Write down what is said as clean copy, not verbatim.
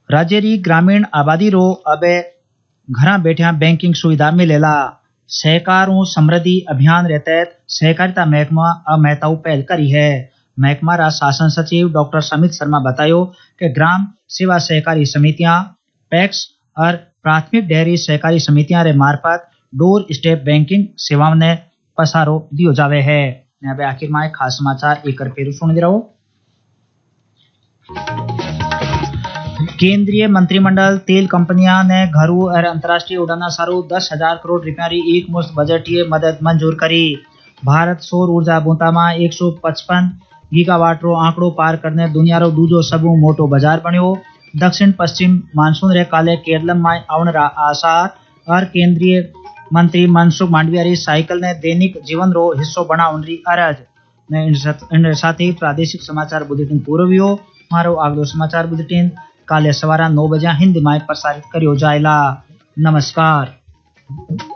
राज्य री ग्रामीण आबादी रो अब घर बैठा बैंकिंग सुविधा मिलेला। सहकार और समृद्धि अभियान के तहत सहकारिता महकमा महत्व पहल करी है। महकमा रा शासन सचिव डॉक्टर समित शर्मा बतायो कि ग्राम सेवा सहकारी समितियां, पैक्स और प्राथमिक डेयरी सहकारी समितियां रे मार्फत डोर स्टेप बैंकिंग सेवाओं ने पसारो दियो जावे है। अब आखिर में खास समाचार एक फिर सुन दे रहो। केंद्रीय मंत्रिमंडल तेल कंपनियां ने घरों और अंतर्राष्ट्रीय उड़ाना सारू 10,000 करोड़ रुपया री एक मुश्त बजटीय मदद मंजूर करी। भारत सौर ऊर्जा बूता में 155 गीगावाट रो आंकड़ो पार करने दुनिया रो दूजो सबू मोटो बाजार बन्यो। दक्षिण पश्चिम मानसून रे काले केरलम में आवन रा आसार और केंद्रीय मंत्री मनसुख मांडविया री साइकिल ने दैनिक जीवन रो हिस्सो बनावन री अरज। इन साथ ही प्रादेशिक समाचार बुलेटिन पूरो हुयो। मारो अगलो समाचार बुलेटिन काले सवारा 9 बजे हिंदी में प्रसारित करियो जायला। नमस्कार।